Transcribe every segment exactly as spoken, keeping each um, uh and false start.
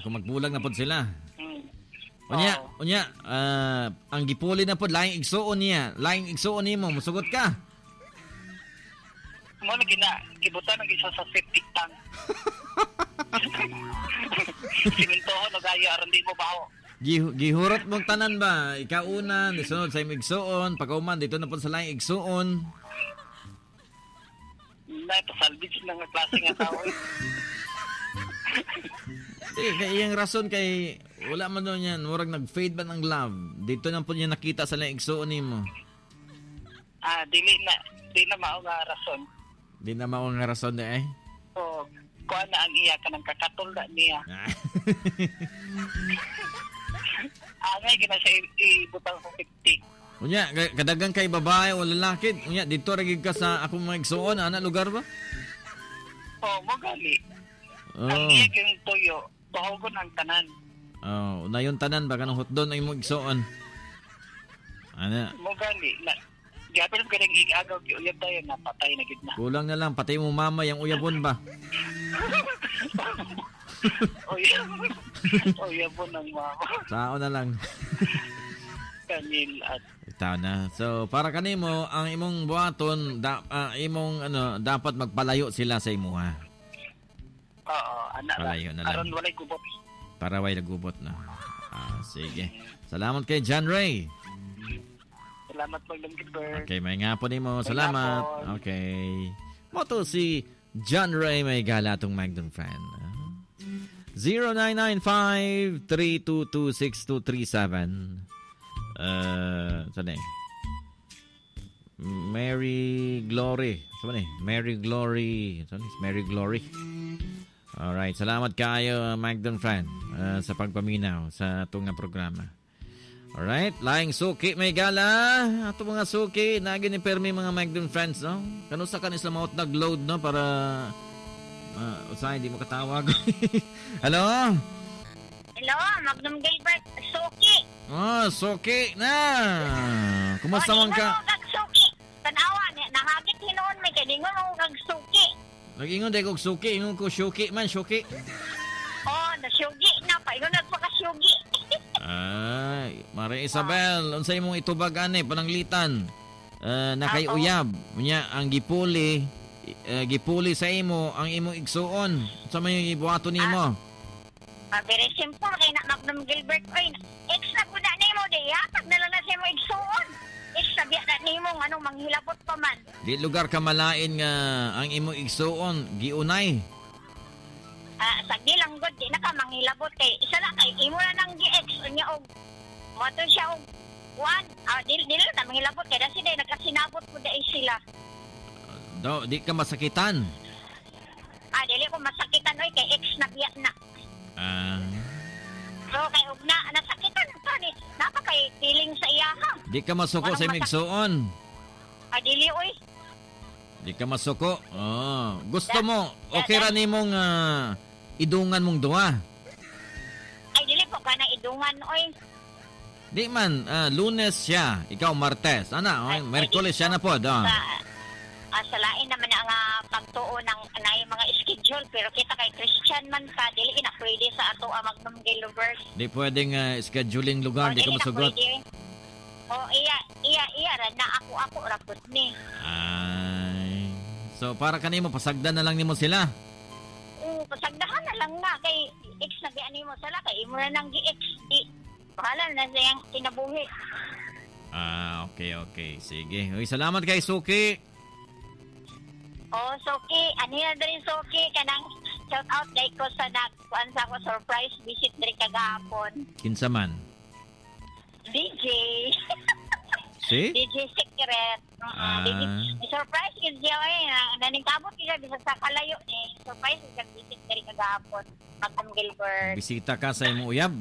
kung magbulag na pod sila. Hmm. Unya, Oo. unya, ah, ang gipuli na pod laing igsuon niya. Laing igsuon nimo, musugot ka. Mo na gina gibutan ng isa sa septic tank. Simintohon o gaya aron di mo baho. Gi- gihurot mong tanan ba? Ikauna, sunod sa imong igsuon, pagkauman dito na pod sa laing igsuon. Na ito salvage ng klase nga tao. eh. Eh, kay iyang rason kay wala man doon yan, murag nag-fade ba ng love. Dito na po niya nakita sa laing igsuon nimo. Ah, dili na di na mao nga rason. Di na mao nga rason na eh. So, kuha na ang iya ka ng kakatulda niya. Angay gina siya i- ibutang sa fifty. Unya, ka- kadagang kay babae o lalaki. Unya, dito ragig ka sa akong mga igsuon, ana lugar ba? Oh, mo gali. Oh. Ang iya yung tuyo, tuhogon ang tanan. Oh, una yung tanan ba kanang hotdon ay mo igsuon. Ana, Mo gali. Na, gapin mo ganang igagaw, uyab tayo na patay na gid na. kulang na lang patay mo mama yung uyabon ba? Uyab. Uyab mo ng mama. Sao na lang. Kanil at Itaw na. So, para kanimo ang imong buhaton, da, ah, imong ano, dapat magpalayo sila sa imuha. oo, anak Palayo na lang. Aron walay gubot. Para way nagubot na. Ah, sige. Salamat kay John Ray. Salamat po, Long Gilbert. Okay, may nga po nimo. May Salamat. ngapon. Okay. Moto si John Ray may gala tong Magdon fan. zero nine nine five three two two six two three seven. Uh, saan eh? Mary Glory. Saan eh? Mary Glory. Saan eh? Mary Glory. Alright. Salamat kayo, Magdon fan, uh, sa pagpaminaw sa itong nga programa. Alright, laing suki may gala. Ato mga suki, nagi ni permi mga Magdon friends, no? Kanusa ka ni sa maot nag-load, no? Para, uh, usay, di mo katawag. Hello? Hello, Magnum Gilbert, Suki. Oh, suki na. Kumusta O, man ningon ka? mo kag Suki. Tanawa, ni- nahagit hinoon may kay ningon mo kag Suki. Nag-ingon day kog suki, ingon ko syuki man, syuki. Oh, nasugi na pa. Ingon pa ka sugi. Ay, Maria Isabel, unsay imong itubag ani pananglitan? Uh, nakay Oo. uyab. Unya ang gipuli, uh, gipuli sa imo ang imong igsuon. Sa may ibuhato nimo. Ah, very simple kay na Magnum Gilbert. Oy, ex na ko na nimo di ha. Pag na lang na siya mo igsuon. Ex sabi na nimo anong manghilabot pa man. Di lugar ka malain nga ang imong igsuon giunay. Ah, sagdi lang god di na ka manghilabot kay isa na kay imo na nang gi-ex unya og moto siya og one. Ah, di di lang na manghilabot kay dasi day nagkasinabot ko dai sila. Do, di ka masakitan. Ah, dili ko masakitan oy kay ex na biya na. Ah, So kay og na nasakitan to ni napa kay feeling sa iya ha. di ka masuko sa imong igsuon. Ah, dili oy. Di ka masuko. Oh, gusto mo okay ra nimong uh, idungan mong duha. Ay dili po kana idungan oy. Di man, ah, Lunes siya, ikaw Martes. Ana, Ay, oh, Merkules siya na po. Ah. Sa, ah, sa lain naman ang uh, pagtuo ng anay mga schedule pero kita kay Christian man ka dili na pwede sa ato ang Magnum Gilbert. Di pwedeng ah, scheduling lugar, di ka masugot. Oh, iya iya iya ra na ako ako ra pud ni. Ay. So para kanimo pasagdan na lang nimo sila. Oo, pasagdahan na lang nga kay ex na giani mo sala kay imo na nang gi-ex di. Bahala na siyang kinabuhi. Ah, okay, okay. Sige. Uy, salamat kay Suki. Oh, Soki, ano yan din Soki, kanang shout out kay ko sa nagkuan sa ako surprise visit diri kagahapon. Kinsa man? D J. Si? D J Secret. Uh, Ah. D J. Surprise kid siya eh. Naningkamot kita bisa sa kalayo ni. Surprise kid visit diri kagahapon. Magnum Gilbert. Bisita ka sa imong uyab.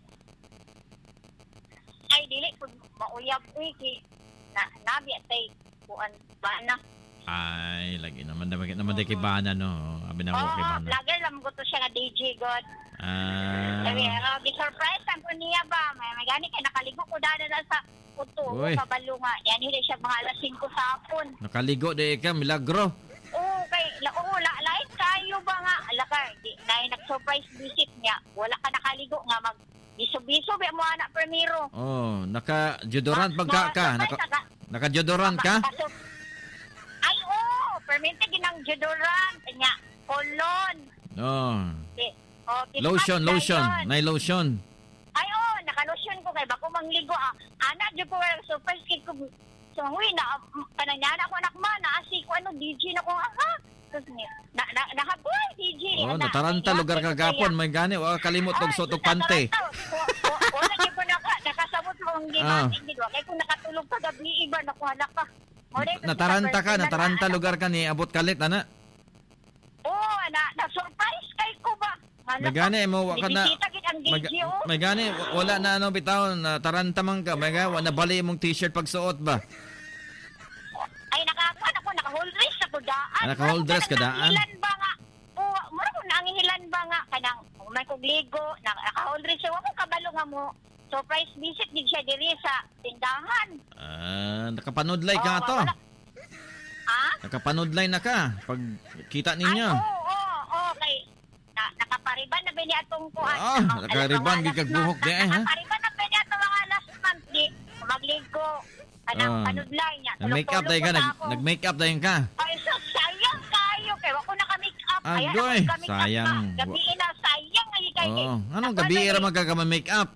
Ay dili pud mauyab uy ki na nabi tay kuan ba na. Ay, lagi naman naman naman day kay bana no. Abi na ko kay Oh, bana. lagi lang ko to siya nga D J God. Ah. Sabi, oh, gi-surprise ang ko niya ba? May magani kay nakaligo ko dada na sa kuto Uy. kabalo nga. Yan hindi siya mga alas singko sa hapon. Nakaligo day ka milagro. Oo, kay la oo, la lain ka kayo ba nga? Ala ka, di, na nag-surprise visit niya. Wala ka nakaligo nga mag biso-biso ba mo anak primero. Oh, naka-deodorant pag ka ka? Naka, naka-deodorant ka? Ay, oo. Permente ginang deodorant. Kanya, kolon. Oh. Di, oh lotion, lotion. Nay lotion. Ay, oo. Naka-lotion ko kay bako mangligo. Ah. Anak, di ko walang surprise kay ko. So, huy, na, pananyana ko anak ma. Naasi ko ano, D J na ko. Aha. Tapos niya, na, na, nakabuhay, D J. Oh, nataranta lugar kagapon. May gani. O, kalimot og sotog pante. Wala niyo ko naka, nakasabot ko ang gimatin. Ah. Kaya kung nakatulog ka gabi, iba, nakuhala ka. Nataranta ka, nataranta lugar ka ni abot kalit, ana? Oo, na, na-surprise kay ko ba? May gani, mo ka na, may gani, wala na ano bitaw, nataranta man ka, may gani, wala bali mong t-shirt pag suot ba? Ay, nakakuan ako, naka-hold dress ako daan. Naka-hold dress ka daan? Nangihilan ba nga? Oo, mura ko nangihilan ba nga? Kanang, may kugligo, naka-hold dress ako, kabalo nga mo. Surprise visit din siya diri sa tindahan. Ah, nakapanudlay ka oh, to. Ha? Nakapanudlay na ka pag kita ninyo. Ay, oo, oo, oo. Kay, na, nakapariban na ba niya itong kuhan? Ah, nakariban, di kagbuhok di eh, ha? Nakapariban na ba niya itong mga last month, di magligo. Anang ah. panudlay niya. Nag-makeup dahil ka, nag, nag-makeup dahil ka. Ay, so, sayang kayo. Kaya ako naka-makeup. Agoy, sayang. Gabi na, sayang. Ay, kayo. Oh, anong gabi era magkakama-makeup?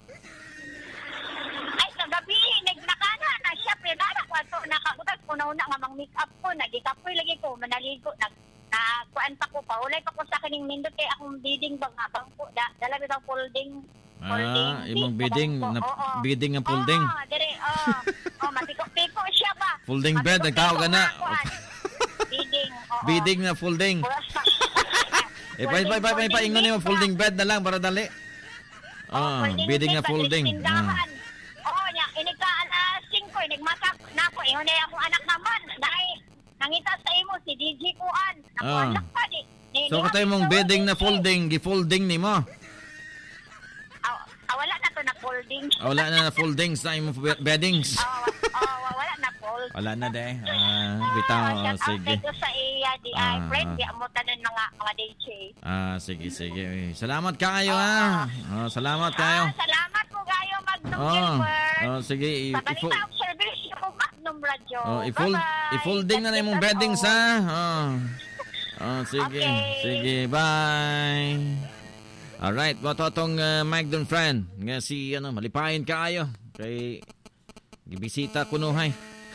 Una-una nga mang make up ko, nagikapoy lagi ko, manaligo, nag nakuan pa ko pa. Ulay pa ko sa kaning nindot kay akong bidding bang abang ko. Da, dala bitang folding. Folding. Ah, imong bidding, na, oh, oh. bidding nga folding. Oo, oh, dire, oh. Oh, matiko-tiko siya ba? Folding bed, nagtawag ka na. Bidding, oo. Bidding na folding. Eh, pa, pa, pa, pa, pa, ingon niyo, folding bed na lang para dali. Oh, ah, bidding na folding. Ah. Oo, nya, inika alas singko, nagmasak na ako. Iyon na akong anak naman. Dahil, nangita sa imo, si D J Kuan. Ako ah. anak pa, di. di So, di katay mong bedding na folding, gi-folding ni mo. Ah, ah, wala na to na folding. Ah, wala na na folding sa imong beddings. Oh, oh, wala na fold. Wala na de. Ah, bitaw, uh, oh, sige. Shout out sa iya, di ay, Ah, friend, ah. di amo tanan mga, mga D J. Ah, sige, sige. Salamat kayo, ha. Ah, salamat kayo. Ah, salamat po kayo, Magnum Oh, Gilbert. oh, sige. I- Sa ifo- balita ang service ko, Magnum Radio. Oh, i-fold, Bye-bye. i-folding na na imong beddings, ha. Oh. Oh, sige. Okay. Sige, bye. Alright, mo to tong uh, Magdon friend. Nga si, ano, malipayin kaayo. Kay, gibisita kunuhay.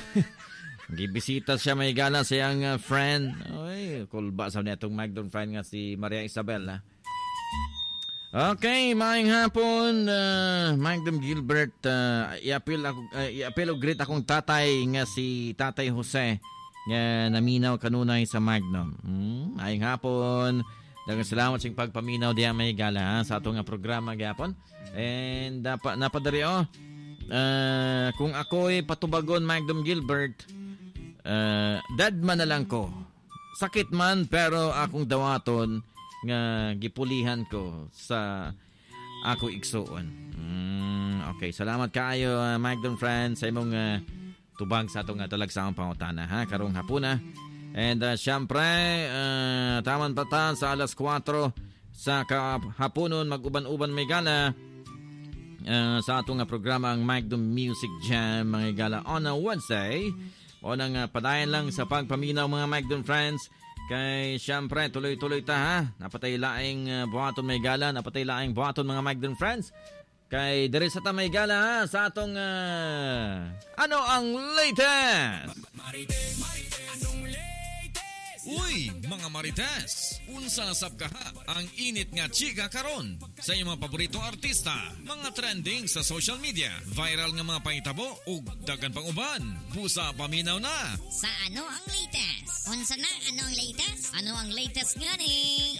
Gibisita siya may gala siyang uh, friend. Oy, kulba sa niya tong Magdon friend nga si Maria Isabel, ha. Okay, maayong hapon, uh, Magdon Gilbert. Uh, i-appeal ako, uh, i-appeal o greet akong tatay nga si Tatay Jose nga naminaw kanunay sa Magnum. Hmm, maayong hapon. Daghang salamat sa pagpaminaw diya may gala, ha, sa atong nga programa gyapon. And dapat napadari oh. Uh, kung ako'y patubagon Magdon Gilbert, uh, dad man na lang ko. Sakit man pero akong dawaton nga gipulihan ko sa ako igsuon. Mm, okay, salamat kaayo uh, Magdon friends sa imong uh, tubag sa atong uh, talagsaong pangutana, ha, karong hapuna. And uh, syempre uh, taman pata sa alas kwatro sa kahaponon mag-uban-uban may gala uh, sa atong uh, programa ang Magdon Music Jam mga gala on a Wednesday. O nang uh, padayan lang sa pagpaminaw mga Magdon friends. Kay syempre tuloy-tuloy ta, ha. Napatay laing uh, buhaton may gala, napatay laing buhaton mga Magdon friends. Kay diri sa ta may gala, ha, sa atong uh, ano ang latest? Uy, mga Marites! Unsa sab kaha ang init nga chika karon sa iyong mga paboritong artista, mga trending sa social media, viral nga mga pangitabo ug daghan pang uban. Pusa paminaw na. Sa ano ang latest? Unsa na ano ang latest? Ano ang latest ngani?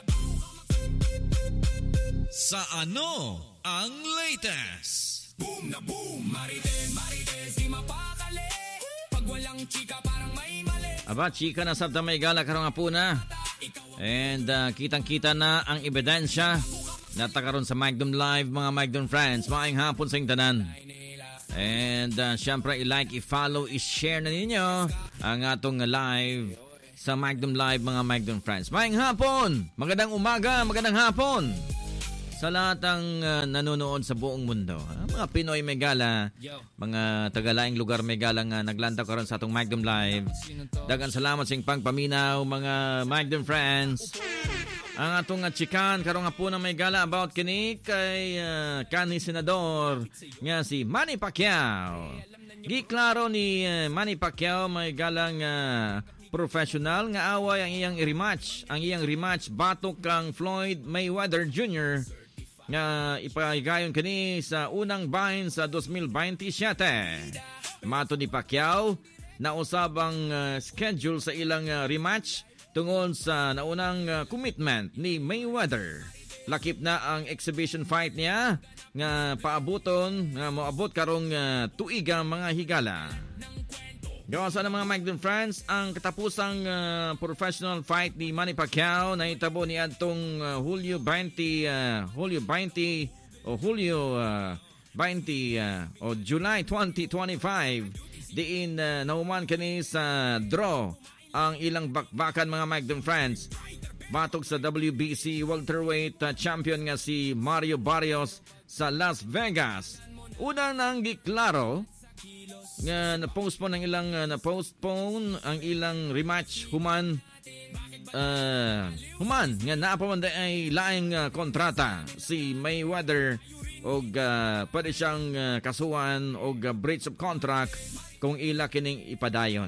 Sa ano ang latest? Boom na boom, Marites, Marites, di mapakali. Pag walang chika parang may mali. Aba, chika na sabta may gala karong hapuna. And uh, kitang-kita na ang ebidensya natakaroon sa Magdon Live mga Magdon friends. Maayong hapon sa tanan. And uh, syempre i-like, i-follow, i-share na ninyo ang atong live sa Magnum Live, mga Magnum friends. Maayong hapon, magandang umaga, magandang hapon sa lahat ng uh, nanonood sa buong mundo. Uh, mga Pinoy may gala, mga tagalaing lugar may gala nga naglantaw karon sa atong Magnum Live. Daghang salamat sa inyong pagpaminaw, mga Magnum friends. Ang atong uh, chikan karon nga po na may gala about kini kay uh, kanhi senador nga si Manny Pacquiao. Giklaro ni uh, Manny Pacquiao may galang uh, professional nga away ang iyang rematch. Ang iyang rematch batok kang Floyd Mayweather Junior nga ipahigayon kini sa unang bahin sa twenty twenty-seven. Mato ni Pacquiao na usab ang uh, schedule sa ilang uh, rematch tungod sa naunang uh, commitment ni Mayweather. Lakip na ang exhibition fight niya nga paabuton nga moabot karong uh, tuiga mga higala. Gawasan ng mga Magnum friends, ang katapusang uh, professional fight ni Manny Pacquiao na itabo ni adtong uh, Hulyo twenty, uh, Hulyo twenty o Hulyo uh, twenty uh, o July twenty twenty-five diin uh, nauman kani sa draw ang ilang bakbakan, mga Magnum friends. Batok sa W B C welterweight uh, champion nga si Mario Barrios sa Las Vegas. Una nang giklaro nga na-postpone ang ilang uh, na-postpone ang ilang rematch human uh, human nga naapaman ay laing uh, kontrata si Mayweather og uh, pwede siyang uh, kasuhan og uh, breach of contract kung ila kining ipadayon.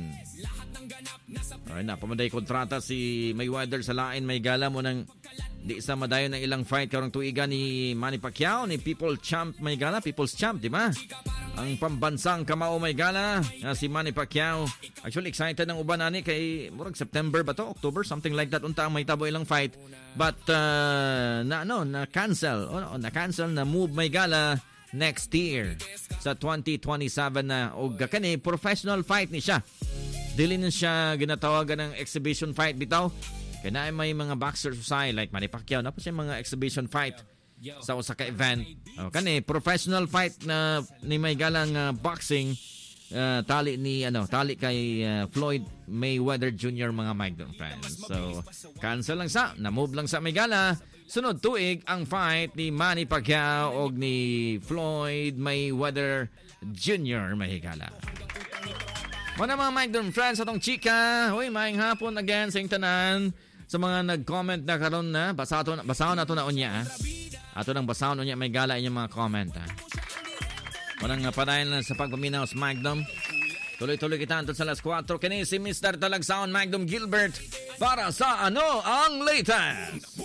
Ay na pamaday kontrata si Mayweather sa lain may gala mo nang di sa madayon ng ilang fight karong tuiga ni Manny Pacquiao ni People Champ may gala, People's Champ, di ba? Ang pambansang kamao may gala uh, si Manny Pacquiao. Actually excited ng uban ani kay murag September ba to, October, something like that unta ang may tabo ilang fight. But uh, na ano, na cancel. Oh, na cancel na move may gala next year sa twenty twenty-seven na og kani professional fight ni siya. Dili na siya ginatawagan ng exhibition fight bitaw. Kaya na may mga boxers usay like Manny Pacquiao na po siya mga exhibition fight sa usa ka event. O, kani professional fight na ni may galang uh, boxing uh, tali ni ano tali kay uh, Floyd Mayweather Junior, mga Magnum friends. So cancel lang sa na move lang sa may gala. Sunod tuig ang fight ni Manny Pacquiao og ni Floyd Mayweather Junior mahigala. Mga mga Magnum friends, atong chika. Hoy, maayong hapon again sa tanan. Sa mga nag-comment na karon na, basahon basahon nato na unya. Ato nang basahon unya may gala inyong mga comment. Ha? Walang padayon na sa pagpaminaw sa Magnum. Tuloy-tuloy kita antot sa alas kwatro. Kini si Mister Talagsaon Magnum Gilbert para sa Ano ang Latest.